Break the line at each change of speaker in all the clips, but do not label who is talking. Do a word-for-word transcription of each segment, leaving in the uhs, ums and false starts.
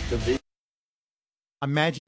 the video.
Imagine.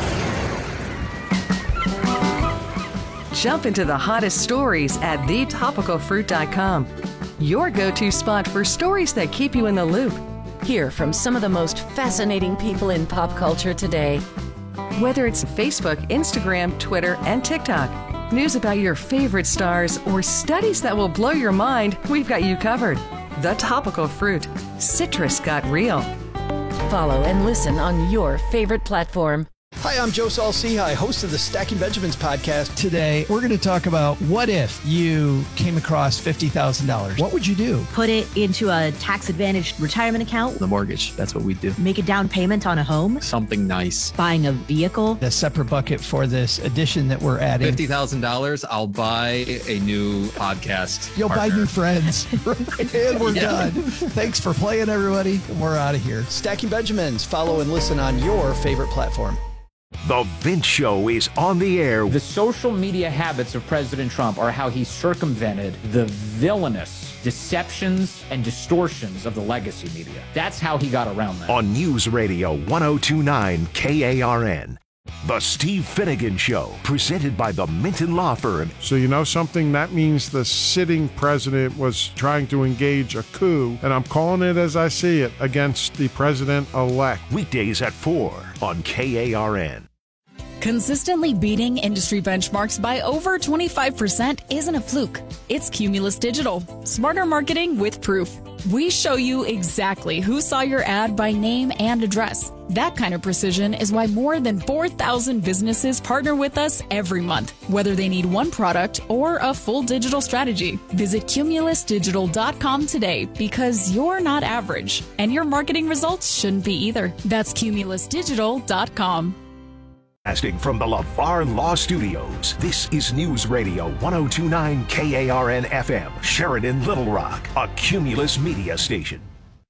Jump into the hottest stories at the topical fruit dot com. Your go-to spot for stories that keep you in the loop. Hear from some of the most fascinating people in pop culture today. Whether it's Facebook, Instagram, Twitter, and TikTok, news about your favorite stars, or studies that will blow your mind, we've got you covered. The Topical Fruit. Citrus got real. Follow and listen on your favorite platform.
Hi, I'm Joe Saul-Sehy, host of the Stacking Benjamins podcast.
Today, we're going to talk about what if you came across fifty thousand dollars. What would you do?
Put it into a tax-advantaged retirement account.
The mortgage, that's what we do.
Make a down payment on a home.
Something nice.
Buying a vehicle.
A separate bucket for this addition that we're adding.
fifty thousand dollars, I'll buy a new podcast
You'll
partner.
buy new friends. And we're
Yeah.
done. Thanks for playing, everybody. We're out of here.
Stacking Benjamins. Follow and listen on your favorite platform.
The Vince Show is on the air.
The social media habits of President Trump are how he circumvented the villainous deceptions and distortions of the legacy media. That's how he got around that.
On News Radio one oh two point nine K A R N. The Steve Finnegan Show, presented by the Minton Law Firm.
So you know something? That means the sitting president was trying to engage a coup, and I'm calling it as I see it, against the president-elect.
Weekdays at four on K A R N.
Consistently beating industry benchmarks by over twenty-five percent isn't a fluke. It's Cumulus Digital. Smarter marketing with proof. We show you exactly who saw your ad by name and address. That kind of precision is why more than four thousand businesses partner with us every month, whether they need one product or a full digital strategy. Visit cumulus digital dot com today, because you're not average, and your marketing results shouldn't be either. That's cumulus digital dot com.
Casting from the LaVar Law Studios, this is News Radio one oh two point nine K A R N F M, Sheridan, Little Rock, a Cumulus media station.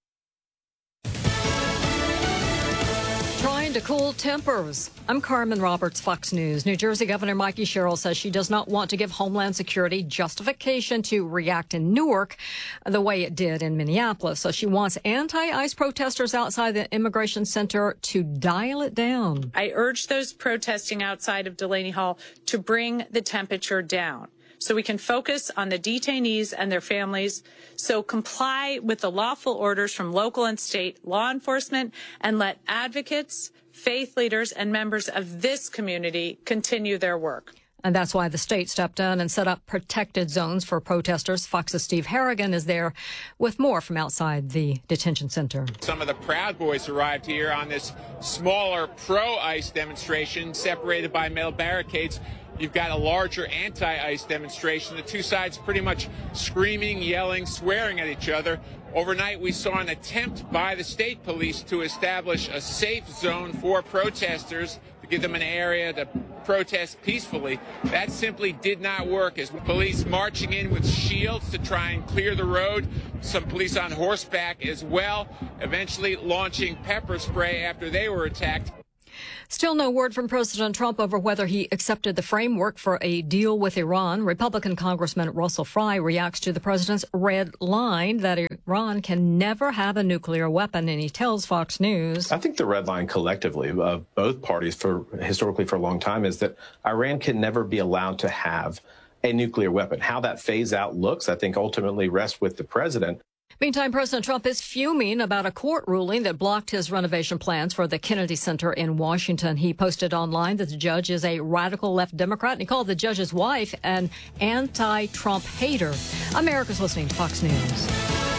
Trying to cool tempers. I'm Carmen Roberts, Fox News. New Jersey Governor Mikey Sherrill says she does not want to give Homeland Security justification to react in Newark the way it did in Minneapolis. So she wants anti-ICE protesters outside the Immigration Center to dial it down.
I urge those protesting outside of Delaney Hall to bring the temperature down, so we can focus on the detainees and their families. So comply with the lawful orders from local and state law enforcement, and let advocates, faith leaders, and members of this community continue their work.
And that's why the state stepped in and set up protected zones for protesters. Fox's Steve Harrigan is there with more from outside the detention center.
Some of the Proud Boys arrived here on this smaller pro-ICE demonstration separated by metal barricades. You've got a larger anti-ICE demonstration. The two sides pretty much screaming, yelling, swearing at each other. Overnight, we saw an attempt by the state police to establish a safe zone for protesters, to give them an area to protest peacefully. That simply did not work, as police marching in with shields to try and clear the road. Some police on horseback as well, eventually launching pepper spray after they were attacked.
Still no word from President Trump over whether he accepted the framework for a deal with Iran. Republican Congressman Russell Fry reacts to the president's red line that Iran can never have a nuclear weapon, and he tells Fox News.
I think the red line collectively of both parties for historically for a long time is that Iran can never be allowed to have a nuclear weapon. How that phase out looks, I think, ultimately rests with the president.
Meantime, President Trump is fuming about a court ruling that blocked his renovation plans for the Kennedy Center in Washington. He posted online that the judge is a radical left Democrat, and he called the judge's wife an anti-Trump hater. America's listening to Fox News.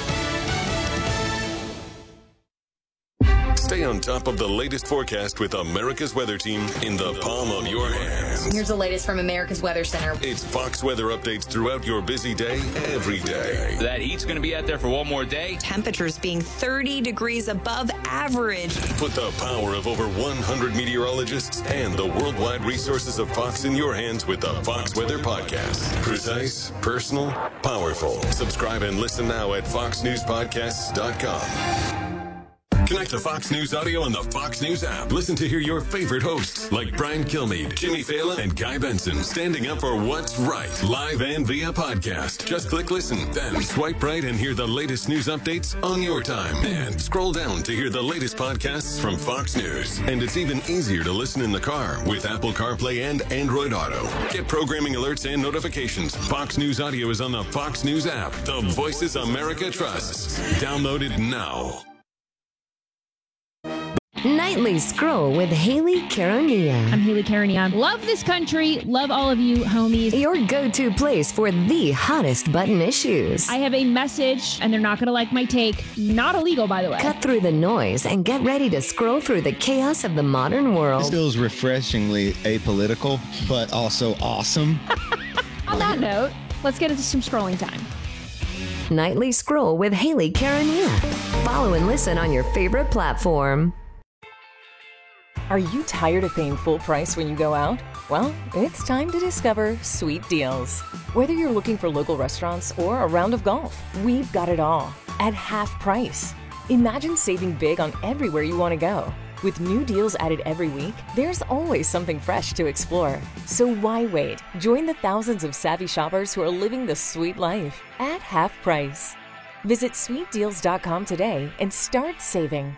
Stay on top of the latest forecast with America's Weather Team in the palm of your hands.
Here's the latest from America's Weather Center.
It's Fox weather updates throughout your busy day, every day.
That heat's going to be out there for one more day.
Temperatures being thirty degrees above average.
Put the power of over one hundred meteorologists and the worldwide resources of Fox in your hands with the Fox Weather Podcast. Precise, personal, powerful. Subscribe and listen now at fox news podcasts dot com. Connect to Fox News Audio on the Fox News app. Listen to hear your favorite hosts like Brian Kilmeade, Jimmy Fallon, and Guy Benson standing up for what's right, live and via podcast. Just click listen, then swipe right and hear the latest news updates on your time. And scroll down to hear the latest podcasts from Fox News. And it's even easier to listen in the car with Apple CarPlay and Android Auto. Get programming alerts and notifications. Fox News Audio is on the Fox News app. The Voices America trusts. Download it now.
Nightly Scroll with Haley Caronia.
I'm Haley Caronia. Love this country. Love all of you, homies.
Your go-to place for the hottest button issues.
I have a message, and they're not going to like my take. Not illegal, by the way.
Cut through the noise and get ready to scroll through the chaos of the modern world.
This feels refreshingly apolitical, but also awesome.
On that note, let's get into some scrolling time.
Nightly Scroll with Haley Caronia. Follow and listen on your favorite platform.
Are you tired of paying full price when you go out? Well, it's time to discover Sweet Deals. Whether you're looking for local restaurants or a round of golf, we've got it all at half price. Imagine saving big on everywhere you want to go. With new deals added every week, there's always something fresh to explore. So why wait? Join the thousands of savvy shoppers who are living the sweet life at half price. Visit sweet deals dot com today and start saving.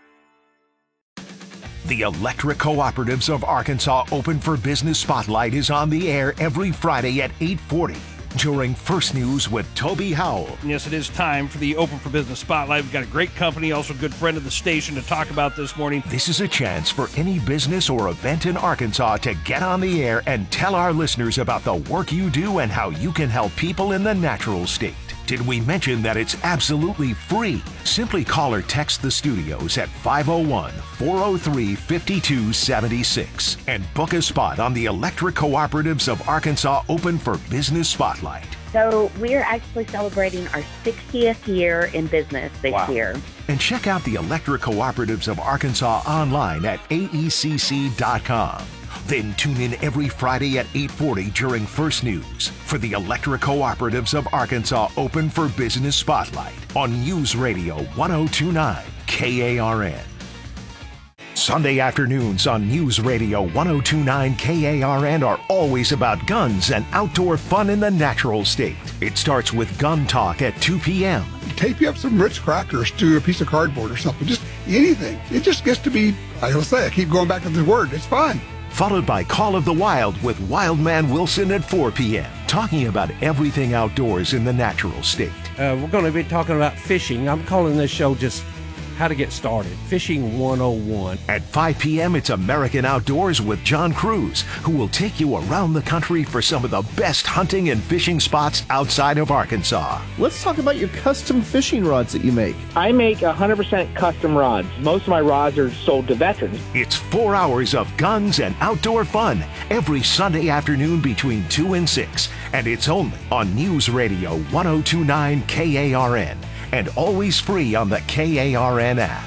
The Electric Cooperatives of Arkansas Open for Business Spotlight is on the air every Friday at eight forty during First News with Toby Howell.
Yes, it is time for the Open for Business Spotlight. We've got a great company, also a good friend of the station to talk about this morning.
This is a chance for any business or event in Arkansas to get on the air and tell our listeners about the work you do and how you can help people in the natural state. Did we mention that it's absolutely free? Simply call or text the studios at five oh one, four oh three, five two seven six and book a spot on the Electric Cooperatives of Arkansas Open for Business Spotlight.
So we're actually celebrating our sixtieth year in business this
Wow.
year.
And check out the Electric Cooperatives of Arkansas online at A E C C dot com. Then tune in every Friday at eight forty during First News for the Electric Cooperatives of Arkansas Open for Business Spotlight on News Radio one oh two point nine K A R N. Sunday afternoons on News Radio one oh two point nine K A R N are always about guns and outdoor fun in the natural state. It starts with Gun Talk at two p.m.
Tape you up some Ritz crackers to a piece of cardboard or something. Just anything. It just gets to be, I will say, I keep going back to this word. It's fun.
Followed by Call of the Wild with Wildman Wilson at four p.m. Talking about everything outdoors in the natural state.
Uh, we're going to be talking about fishing. I'm calling this show just How to Get Started. Fishing one oh one.
At five p.m. it's American Outdoors with John Cruz, who will take you around the country for some of the best hunting and fishing spots outside of Arkansas.
Let's talk about your custom fishing rods that you make.
I make one hundred percent custom rods. Most of my rods are sold to veterans.
It's four hours of guns and outdoor fun every Sunday afternoon between two and six. And it's only on News Radio one oh two point nine K A R N. And always free on the K A R N app.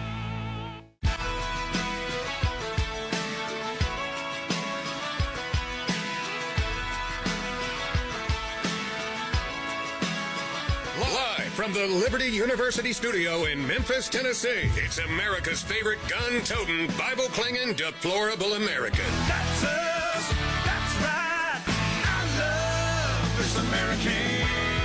Live from the Liberty University studio in Memphis, Tennessee, it's America's favorite gun-toting, Bible-clinging, deplorable American. That's us. That's right. I love this American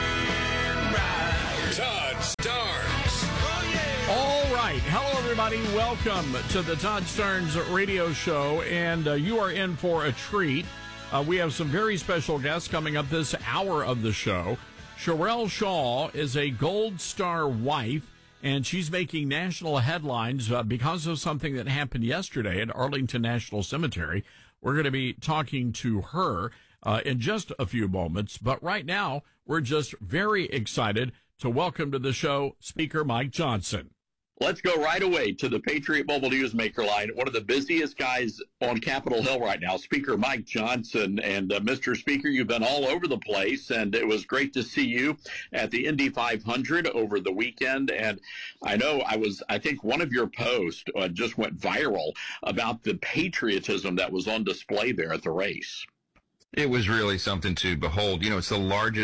ride. Todd Starnes. Oh, yeah.
All right. Hello, everybody. Welcome to the Todd Starnes Radio Show, and uh, you are in for a treat. Uh, we have some very special guests coming up this hour of the show. Sherelle Shaw is a Gold Star wife, and she's making national headlines uh, because of something that happened yesterday at Arlington National Cemetery. We're going to be talking to her uh, in just a few moments, but right now we're just very excited to welcome to the show Speaker Mike Johnson.
Let's go right away to the Patriot Mobile Newsmaker line. One of the busiest guys on Capitol Hill right now, Speaker Mike Johnson. And uh, Mister Speaker, you've been all over the place, and it was great to see you at the Indy five hundred over the weekend. And I know I was, I think one of your posts uh, just went viral about the patriotism that was on display there at the race.
It was really something to behold. You know, it's the largest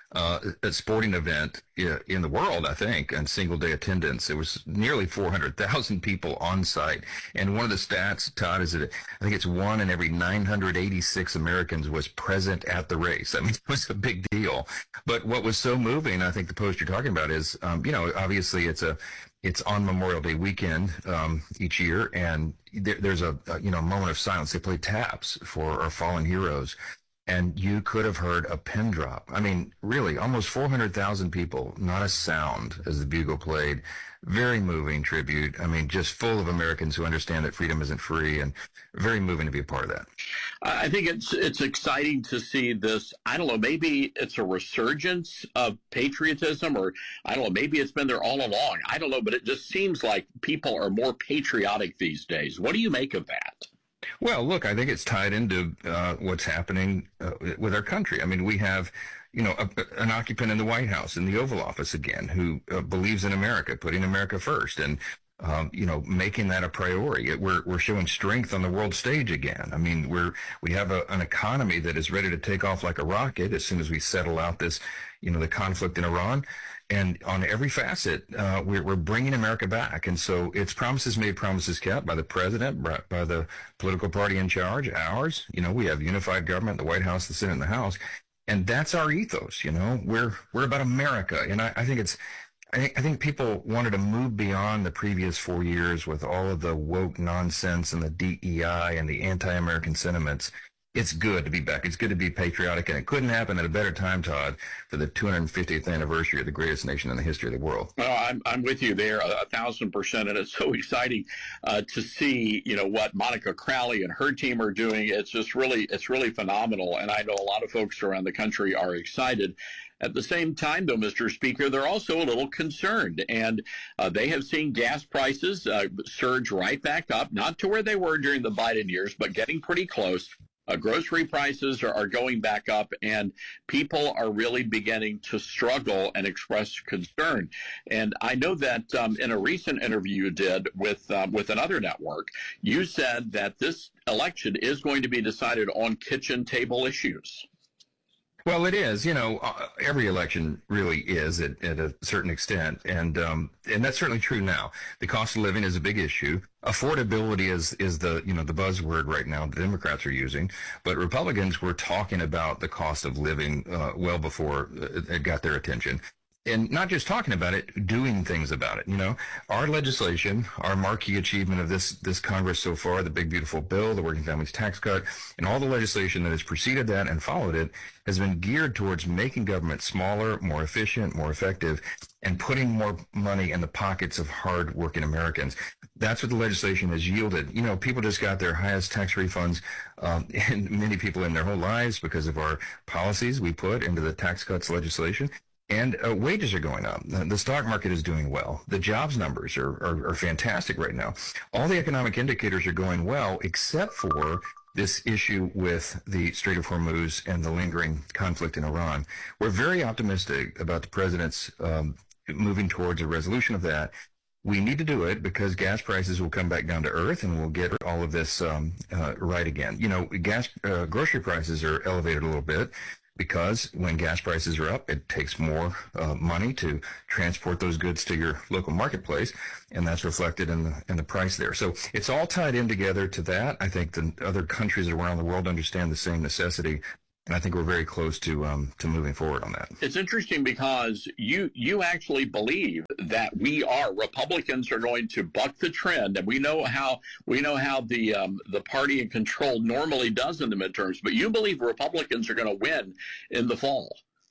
uh, sporting event in the world, I think, and single day attendance. It was nearly four hundred thousand people on site. And one of the stats, Todd, is that I think it's one in every nine hundred eighty-six Americans was present at the race. I mean, it was a big deal. But what was so moving, I think the post you're talking about is, um, you know, obviously it's a, it's on Memorial Day weekend um, each year, and there, there's a, a, you know, moment of silence. They play taps for our fallen heroes. And you could have heard a pin drop. I mean, really, almost four hundred thousand people, not a sound as the bugle played. Very moving tribute. I mean, just full of Americans who understand that freedom isn't free, and very moving to be a part of that.
I think it's it's exciting to see this. I don't know, maybe it's a resurgence of patriotism, or I don't know, maybe it's been there all along. I don't know, but it just seems like people are more patriotic these days. What do you make of that?
Well, look, I think it's tied into uh, what's happening uh, with our country. I mean, we have, you know, a, an occupant in the White House, in the Oval Office again, who uh, believes in America, putting America first, and, um, you know, making that a priority. We're we're showing strength on the world stage again. I mean, we're we have a, an economy that is ready to take off like a rocket as soon as we settle out this, you know, the conflict in Iran. And on every facet, uh, we're, we're bringing America back. And so it's promises made, promises kept by the president, by, by the political party in charge, ours. You know, we have unified government, the White House, the Senate, and the House. And that's our ethos, you know. We're we're about America. And I, I think it's I think, I think people wanted to move beyond the previous four years with all of the woke nonsense and the D E I and the anti-American sentiments. It's good to be back. It's good to be patriotic, and it couldn't happen at a better time, Todd, for the two hundred fiftieth anniversary of the greatest nation in the history of the world.
Well, I'm I'm with you there, a, a thousand percent, and it's so exciting uh, to see, you know, what Monica Crowley and her team are doing. It's just really, it's really phenomenal, and I know a lot of folks around the country are excited. At the same time, though, Mister Speaker, they're also a little concerned, and uh, they have seen gas prices uh, surge right back up, not to where they were during the Biden years, but getting pretty close. Uh, grocery prices are, are going back up, and people are really beginning to struggle and express concern. And I know that um, in a recent interview you did with uh, with another network, you said that this election is going to be decided on kitchen table issues.
Well, it is. You know, uh, every election really is at, at a certain extent, and um, and that's certainly true now. The cost of living is a big issue. Affordability is is the you know the buzzword right now the Democrats are using, but Republicans were talking about the cost of living uh, well before it got their attention. And not just talking about it, doing things about it. You know, our legislation, our marquee achievement of this this Congress so far, the big beautiful bill, the Working Families Tax Cut, and all the legislation that has preceded that and followed it, has been geared towards making government smaller, more efficient, more effective, and putting more money in the pockets of hard-working Americans. That's what the legislation has yielded. You know, people just got their highest tax refunds, um, and many people in their whole lives because of our policies we put into the tax cuts legislation. And uh, wages are going up. The, the stock market is doing well. The jobs numbers are, are, are fantastic right now. All the economic indicators are going well, except for this issue with the Strait of Hormuz and the lingering conflict in Iran. We're very optimistic about the president's um, moving towards a resolution of that. We need to do it because gas prices will come back down to earth, and we'll get all of this um, uh, right again. You know, gas uh, grocery prices are elevated a little bit, because when gas prices are up, it takes more uh, money to transport those goods to your local marketplace, and that's reflected in the in the price there. So it's all tied in together to that. I think the other countries around the world understand the same necessity, and I think we're very close to um, to moving forward on that.
It's interesting because you you actually believe that we are Republicans are going to buck the trend, and we know how we know how the um, the party in control normally does in the midterms. But you believe Republicans are going to win in the fall.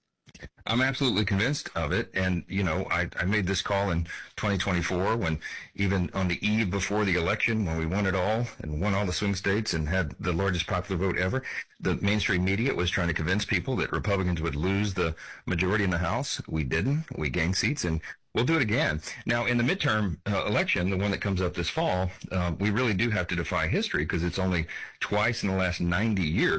I'm absolutely convinced of it. And, you know, I, I made this call in twenty twenty-four when even on the eve before the election, when we won it all and won all the swing states and had the largest popular vote ever, the mainstream media was trying to convince people that Republicans would lose the majority in the House. We didn't. We gained seats, and we'll do it again. Now, in the midterm uh, election, the one that comes up this fall, uh, we really do have to defy history because it's only twice in the last ninety years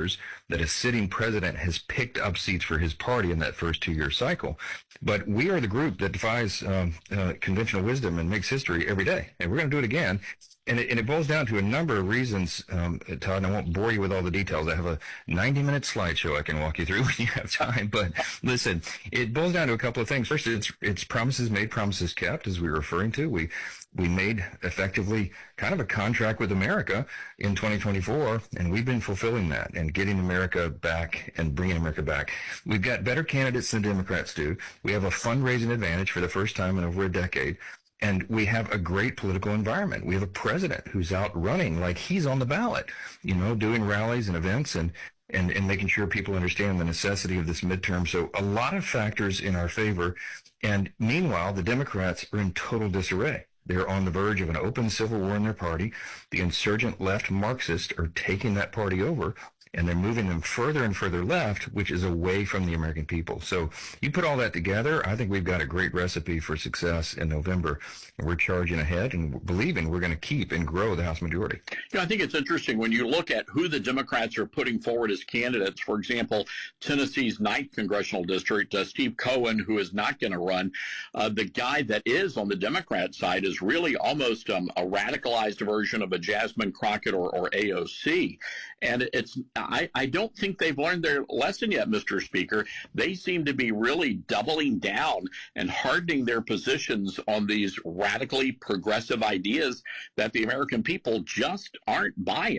that a sitting president has picked up seats for his party in that first two-year cycle. But we are the group that defies um, uh, conventional wisdom and makes history every day, and we're going to do it again. And it, and it boils down to a number of reasons, um, Todd, and I won't bore you with all the details. I have a ninety-minute slideshow I can walk you through when you have time. But listen, it boils down to a couple of things. First, it's, it's promises made, promises kept, as we were referring to. We we made effectively kind of a contract with America in twenty twenty-four, and we've been fulfilling that and getting America back and bringing America back. We've got better candidates than Democrats do. We have a fundraising advantage for the first time in over a decade. And we have a great political environment. We have a president who's out running like he's on the ballot, you know, doing rallies and events and, and, and making sure people understand the necessity of this midterm. So a lot of factors in our favor. And meanwhile, the Democrats are in total disarray. They're on the verge of an open civil war in their party. The insurgent left Marxists are taking that party over, and they're moving them further and further left, which is away from the American people. So you put all that together, I think we've got a great recipe for success in November. And we're charging ahead and believing we're going to keep and grow the House majority.
You know, I think it's interesting when you look at who the Democrats are putting forward as candidates. For example, Tennessee's ninth Congressional District, uh, Steve Cohen, who is not going to run. Uh, the guy that is on the Democrat side is really almost um, a radicalized version of a Jasmine Crockett or, or A O C. And it's I, I don't think they've learned their lesson yet, Mister Speaker. They seem to be really doubling down and hardening their positions on these radically progressive ideas that the American people just aren't buying.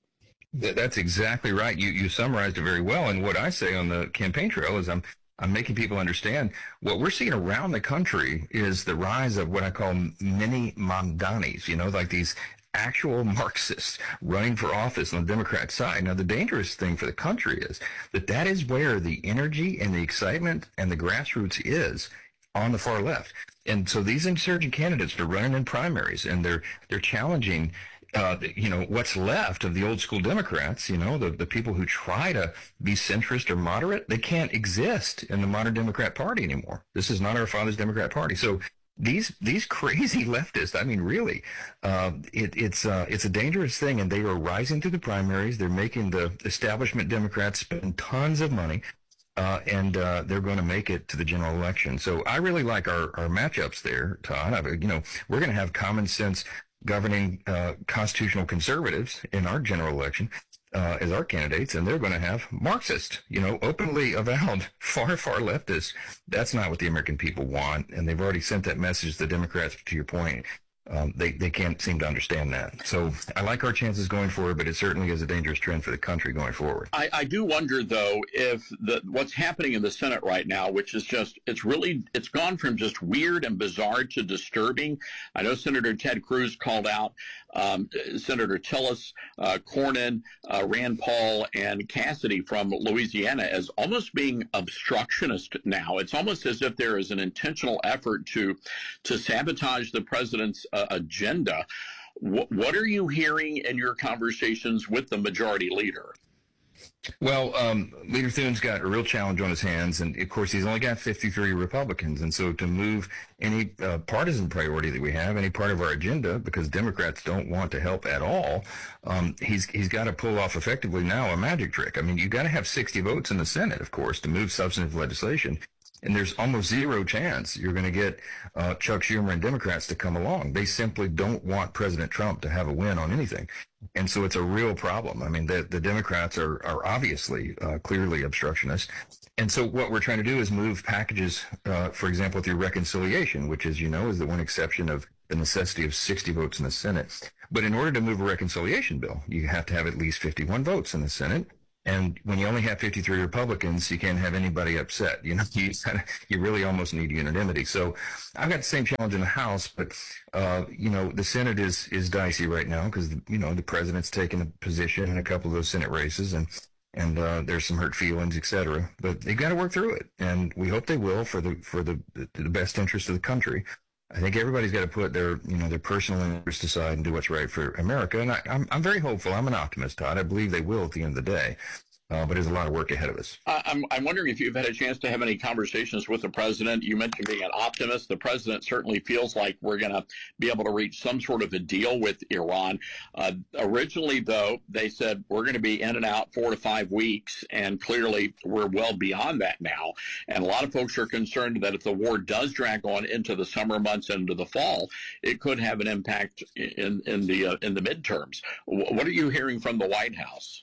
That's exactly right. You you summarized it very well. And what I say on the campaign trail is I'm I'm making people understand what we're seeing around the country is the rise of what I call mini Mamdanis, you know, like these actual Marxists running for office on the Democrat side. Now, the dangerous thing for the country is that that is where the energy and the excitement and the grassroots is on the far left. And so these insurgent candidates are running in primaries, and they're they're challenging Uh, you know, what's left of the old school Democrats, you know, the, the people who try to be centrist or moderate, they can't exist in the modern Democrat Party anymore. This is not our father's Democrat Party. So these these crazy leftists, I mean, really, uh, it, it's uh, it's a dangerous thing, and they are rising through the primaries. They're making the establishment Democrats spend tons of money, uh, and uh, they're going to make it to the general election. So I really like our, our matchups there, Todd. I, you know, we're going to have common sense governing uh, constitutional conservatives in our general election uh, as our candidates, and they're going to have Marxist, you know, openly avowed far, far leftists. That's not what the American people want, and they've already sent that message to the Democrats, to your point. Um, they, they can't seem to understand that. So I like our chances going forward, but it certainly is a dangerous trend for the country going forward.
I, I do wonder, though, if the, what's happening in the Senate right now, which is just, it's really, it's gone from just weird and bizarre to disturbing. I know Senator Ted Cruz called out um, Senator Tillis, uh, Cornyn, uh, Rand Paul, and Cassidy from Louisiana as almost being obstructionist now. It's almost as if there is an intentional effort to, to sabotage the president's Uh, agenda. What, what are you hearing in your conversations with the majority leader?
Well, um, Leader Thune's got a real challenge on his hands, and of course he's only got fifty-three Republicans, and so to move any uh, partisan priority that we have, any part of our agenda, because Democrats don't want to help at all, um, he's he's got to pull off effectively now a magic trick. I mean, you've got to have sixty votes in the Senate, of course, to move substantive legislation. And there's almost zero chance you're going to get uh, Chuck Schumer and Democrats to come along. They simply don't want President Trump to have a win on anything. And so it's a real problem. I mean, the, the Democrats are, are obviously uh, clearly obstructionists. And so what we're trying to do is move packages, uh, for example, through reconciliation, which, as you know, is the one exception of the necessity of sixty votes in the Senate. But in order to move a reconciliation bill, you have to have at least fifty-one votes in the Senate. And when you only have fifty-three Republicans, you can't have anybody upset. You know, you you really almost need unanimity. So I've got the same challenge in the House, but uh, you know, the Senate is is dicey right now because you know the president's taken a position in a couple of those Senate races, and and uh, there's some hurt feelings, et cetera. But they've got to work through it, and we hope they will for the for the the best interest of the country. I think everybody's got to put their, you know, their personal interest aside and do what's right for America. And I, I'm, I'm very hopeful. I'm an optimist, Todd. I believe they will at the end of the day. Uh, but there's a lot of work ahead of us.
Uh, I'm, I'm wondering if you've had a chance to have any conversations with the president. You mentioned being an optimist. The president certainly feels like we're going to be able to reach some sort of a deal with Iran. Uh, originally, though, they said we're going to be in and out four to five weeks, and clearly we're well beyond that now. And a lot of folks are concerned that if the war does drag on into the summer months and into the fall, it could have an impact in, in the uh, in the midterms. What are you hearing from the White House?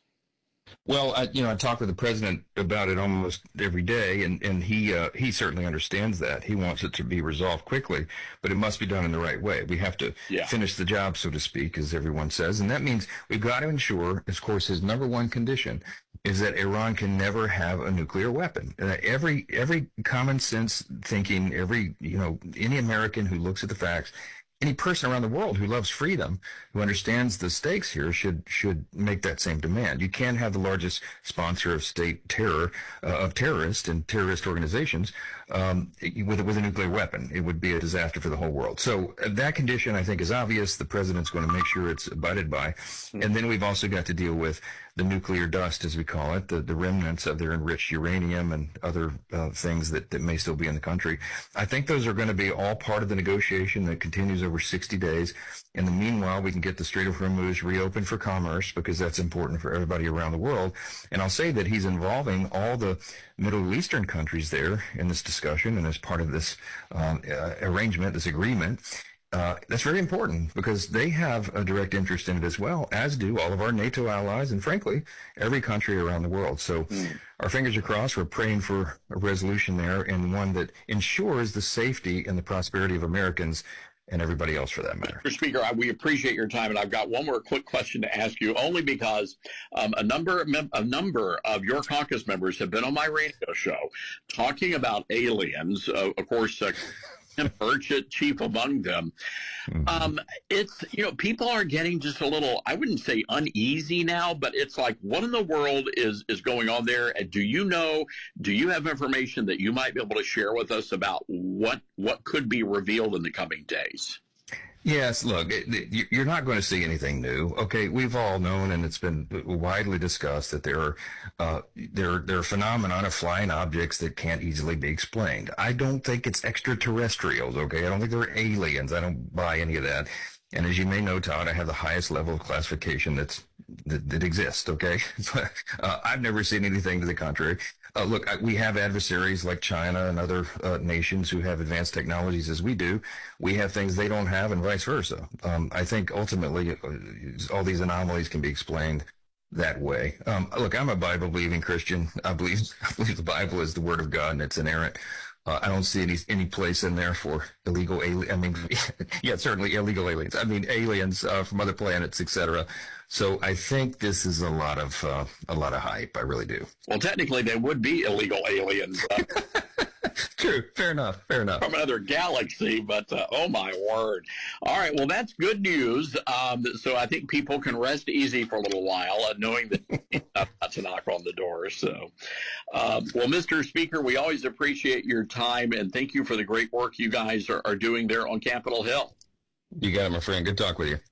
Well, I, you know, I talk with the president about it almost every day, and, and he uh, he certainly understands that. He wants it to be resolved quickly, but it must be done in the right way. We have to yeah. finish the job, so to speak, as everyone says, and that means we've got to ensure, of course, his number one condition is that Iran can never have a nuclear weapon. Uh, every every common sense thinking, every you know, any American who looks at the facts, any person around the world who loves freedom, who understands the stakes here, should should make that same demand. You can't have the largest sponsor of state terror, uh, of terrorists and terrorist organizations, um, with, with a nuclear weapon. It would be a disaster for the whole world. So uh, that condition, I think, is obvious. The president's going to make sure it's abided by. And then we've also got to deal with the nuclear dust, as we call it, the, the remnants of their enriched uranium and other uh, things that, that may still be in the country. I think those are going to be all part of the negotiation that continues over sixty days. In the meanwhile, we can get the Strait of Hormuz reopened for commerce, because that's important for everybody around the world. And I'll say that he's involving all the Middle Eastern countries there in this discussion and as part of this um, uh, arrangement, this agreement. Uh, that's very important, because they have a direct interest in it as well, as do all of our NATO allies and, frankly, every country around the world. So mm. our fingers are crossed. We're praying for a resolution there, and one that ensures the safety and the prosperity of Americans and everybody else, for that matter.
Mister Speaker, I, we appreciate your time, and I've got one more quick question to ask you, only because um, a number of mem- a number of your caucus members have been on my radio show talking about aliens. Uh, of course, uh, Burchett, chief among them. Mm-hmm. Um, it's, you know, people are getting just a little, I wouldn't say uneasy now, but it's like, what in the world is, is going on there? And do you know, do you have information that you might be able to share with us about what, what could be revealed in the coming days?
Yes, look, it, it, you're not going to see anything new. Okay, we've all known, and it's been widely discussed, that there are uh, there there are phenomena of flying objects that can't easily be explained. I don't think it's extraterrestrials. Okay, I don't think they're aliens. I don't buy any of that. And as you may know, Todd, I have the highest level of classification that's that, that exists. Okay, but uh, I've never seen anything to the contrary. Uh, look, we have adversaries like China and other uh, nations who have advanced technologies as we do. We have things they don't have, and vice versa. Um, I think ultimately uh, all these anomalies can be explained that way. Um, look, I'm a Bible-believing Christian. I believe I believe the Bible is the Word of God and it's inerrant. Uh, I don't see any any place in there for illegal alien. I mean, yeah, certainly illegal aliens. I mean, aliens uh, from other planets, et cetera. So I think this is a lot of uh, a lot of hype. I really do.
Well, technically, they would be illegal aliens. Uh,
True. Fair enough. Fair enough.
From another galaxy, but uh, oh my word! All right. Well, that's good news. Um, so I think people can rest easy for a little while, uh, knowing that not to knock on the door. So, um, well, Mister Speaker, we always appreciate your time, and thank you for the great work you guys are, are doing there on Capitol Hill.
You got it, my friend. Good talk with you.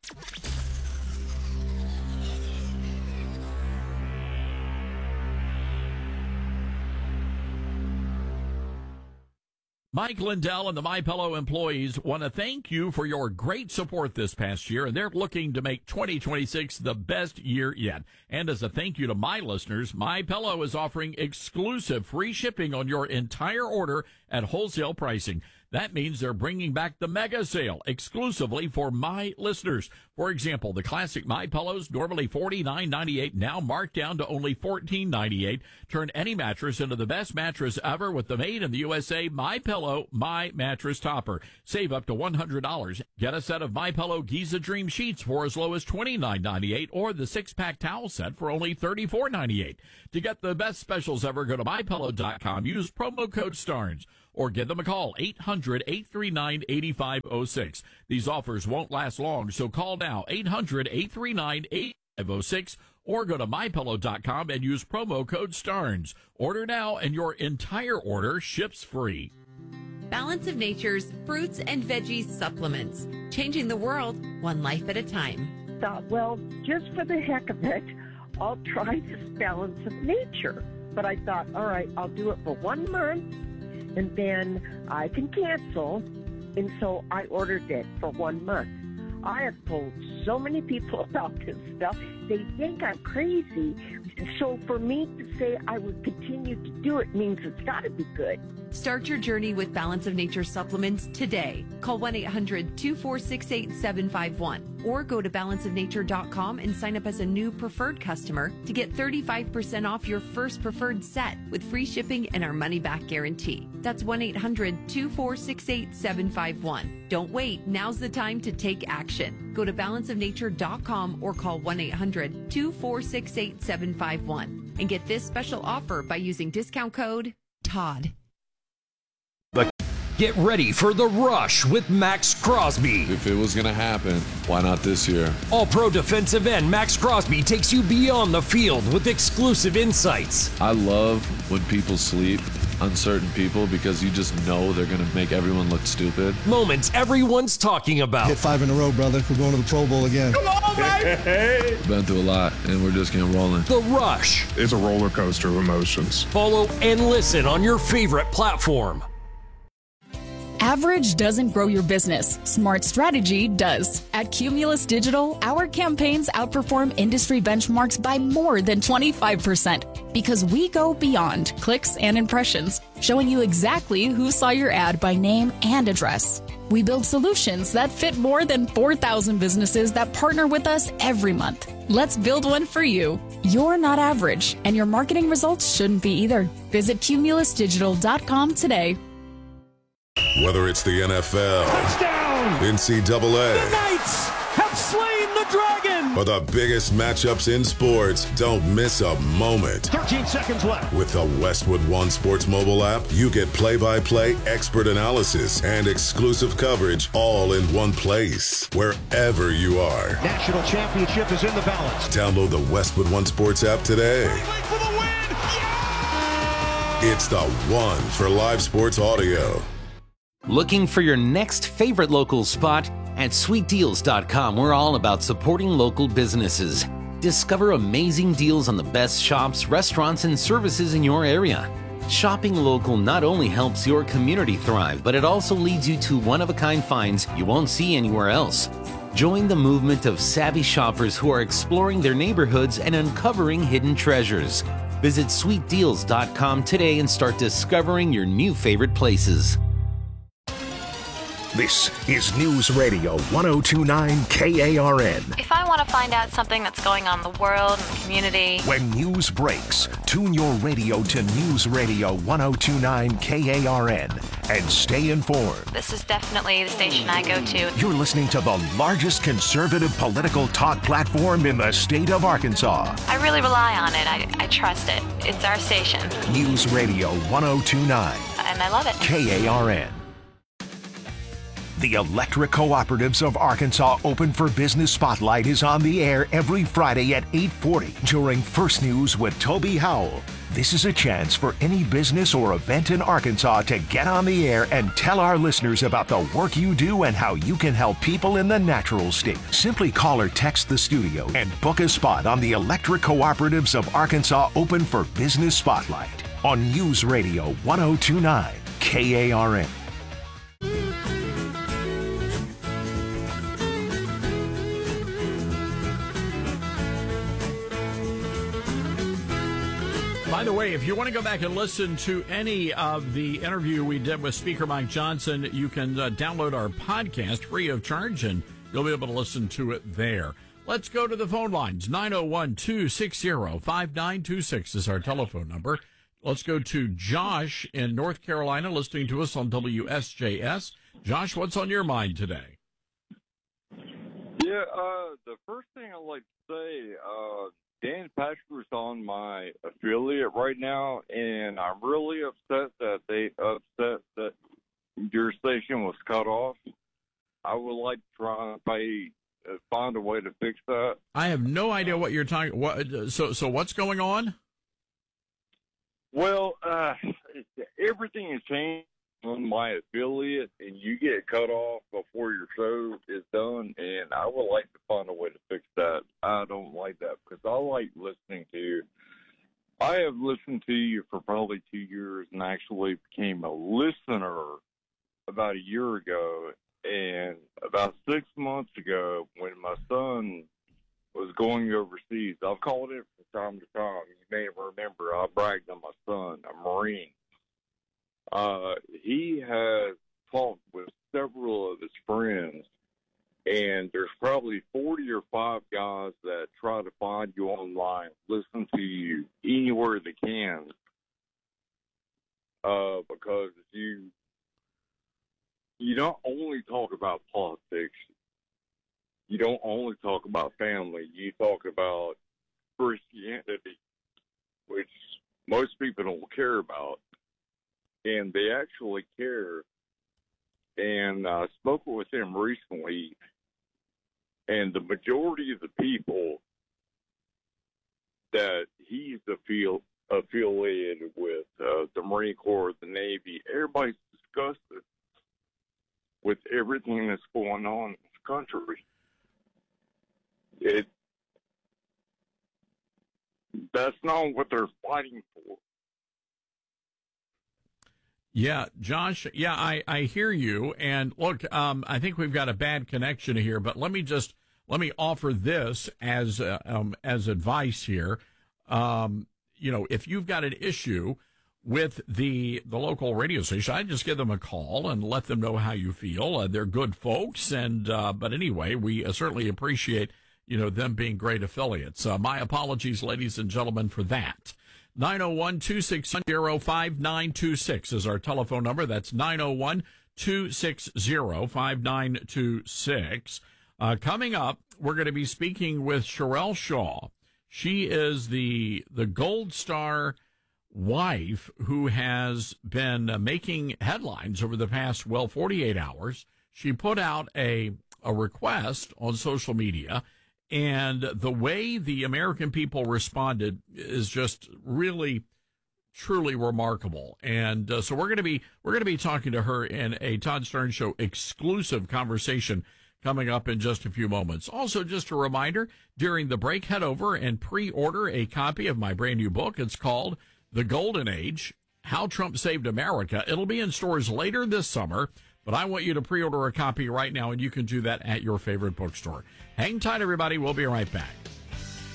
Mike Lindell and the MyPillow employees want to thank you for your great support this past year, and they're looking to make twenty twenty-six the best year yet. And as a thank you to my listeners, MyPillow is offering exclusive free shipping on your entire order at wholesale pricing. That means they're bringing back the mega sale exclusively for my listeners. For example, the classic My Pillows, normally forty-nine ninety-eight, now marked down to only fourteen ninety-eight. Turn any mattress into the best mattress ever with the made in the U S A My Pillow My Mattress Topper. Save up to one hundred dollars. Get a set of My Pillow Giza Dream Sheets for as low as twenty-nine ninety-eight, or the six-pack towel set for only thirty-four ninety-eight. To get the best specials ever, go to my pillow dot com. Use promo code STARNS. Or give them a call, eight hundred, eight three nine, eight five zero six. These offers won't last long, so call now, eight hundred, eight three nine, eight five zero six, or go to my pillow dot com and use promo code STARNS. Order now, and your entire order ships free.
Balance of Nature's fruits and veggies supplements, changing the world one life at a time.
Uh, well, just for the heck of it,
I'll try this Balance of Nature. But I thought, all right, I'll do it for one month, and then I can cancel. And so I ordered it for one month. I have told so many people about this stuff. They think I'm crazy. So for me to say I would continue to do it means it's got to be good.
Start your journey with Balance of Nature supplements today. Call one eight hundred two four six eight seven five one or go to balance of nature dot com and sign up as a new preferred customer to get thirty-five percent off your first preferred set with free shipping and our money-back guarantee. That's one eight hundred two four six eight seven five one. Don't wait. Now's the time to take action. Go to balance of nature dot com or call one eight hundred two four six eight seven five one and get this special offer by using discount code Todd.
Get ready for the rush with Max Crosby.
If it was going to happen, why not this year?
All-pro defensive end Max Crosby takes you beyond the field with exclusive insights.
I love when people sleep on certain people because you just know they're going to make everyone look stupid.
Moments everyone's talking about.
Hit five in a row, brother. We're going to the Pro Bowl again.
Come on, baby! Been through a lot, and we're just getting rolling.
The Rush.
It's a roller coaster of emotions.
Follow and listen on your favorite platform.
Average doesn't grow your business. Smart strategy does. At Cumulus Digital, our campaigns outperform industry benchmarks by more than twenty-five percent because we go beyond clicks and impressions, showing you exactly who saw your ad by name and address. We build solutions that fit more than four thousand businesses that partner with us every month. Let's build one for you. You're not average, and your marketing results shouldn't be either. Visit cumulus digital dot com today.
Whether it's the N F L,
touchdown,
N C double A,
the Knights have slain the dragon,
or the biggest matchups in sports, don't miss a moment.
thirteen seconds left.
With the Westwood One Sports mobile app, you get play-by-play, expert analysis, and exclusive coverage all in one place, wherever you are.
National championship is in the balance.
Download the Westwood One Sports app today.
For the win. Yeah!
It's the one for live sports audio.
Looking for your next favorite local spot? At sweet deals dot com, we're all about supporting local businesses. Discover amazing deals on the best shops, restaurants, and services in your area. Shopping local not only helps your community thrive, but it also leads you to one-of-a-kind finds you won't see anywhere else. Join the movement of savvy shoppers who are exploring their neighborhoods and uncovering hidden treasures. Visit sweet deals dot com today and start discovering your new favorite places.
This is News Radio one oh two point nine K A R N.
If I want to find out something that's going on in the world and the community.
When news breaks, tune your radio to News Radio one oh two point nine K A R N and stay informed.
This is definitely the station I go to.
You're listening to the largest conservative political talk platform in the state of Arkansas.
I really rely on it. I, I trust it. It's our station.
News Radio one oh two point nine.
And I love it.
K A R N. The Electric Cooperatives of Arkansas Open for Business Spotlight is on the air every Friday at eight forty during First News with Toby Howell. This is a chance for any business or event in Arkansas to get on the air and tell our listeners about the work you do and how you can help people in the natural state. Simply call or text the studio and book a spot on the Electric Cooperatives of Arkansas Open for Business Spotlight on News Radio one oh two point nine K A R N.
By the way, if you want to go back and listen to any of the interview we did with Speaker Mike Johnson, you can uh, download our podcast free of charge, and you'll be able to listen to it there. Let's go to the phone lines. nine oh one, two six zero, five nine two six is our telephone number. Let's go to Josh in North Carolina, listening to us on W S J S. Josh, what's on your mind today?
Yeah, uh, the first thing I'd like to say, uh, Dan Patrick is on my affiliate right now, and I'm really upset that they upset that your station was cut off. I would like to try and pay, uh, find a way to fix that.
I have no idea what you're talking. What? So, so what's going on?
Well, uh, everything has changed on my affiliate and you get cut off before your show is done, and I would like to find a way to fix that. I don't like that because I like listening to you. I have listened to you for probably two years and actually became a listener about a year ago. And about six months ago, when my son was going overseas, I've called it from time to time. You may remember I bragged on my son, a Marine. Uh, he has talked with several of his friends, and there's probably forty or five guys that try to find you online, listen to you anywhere they can, uh, because you you don't only talk about politics. You don't only talk about family. You talk about Christianity, which most people don't care about. And they actually care. And I spoke with him recently, and the majority of the people that he's affil- affiliated with, uh, the Marine Corps, the Navy, everybody's disgusted with everything that's going on in this country. It, that's not what they're fighting for.
Yeah, Josh, yeah, I, I hear you. And look, um, I think we've got a bad connection here, but let me just, let me offer this as, uh, um, as advice here. Um, you know, if you've got an issue with the the local radio station, I just give them a call and let them know how you feel. Uh, they're good folks, and uh, but anyway, we uh, certainly appreciate you know them being great affiliates. Uh, my apologies, ladies and gentlemen, for that. nine oh one, two six zero, five nine two six is our telephone number. That's nine oh one, two six zero, five nine two six. Uh, coming up, we're going to be speaking with Sherelle Shaw. She is the the Gold Star wife who has been uh, making headlines over the past, well, forty-eight hours. She put out a, a request on social media, and the way the American people responded is just really, truly remarkable. And uh, so we're going to be we're going to be talking to her in a Todd Stern Show exclusive conversation coming up in just a few moments. Also, just a reminder, during the break, head over and pre-order a copy of my brand new book. It's called The Golden Age, How Trump Saved America. It'll be in stores later this summer, but I want you to pre-order a copy right now, and you can do that at your favorite bookstore. Hang tight, everybody. We'll be right back.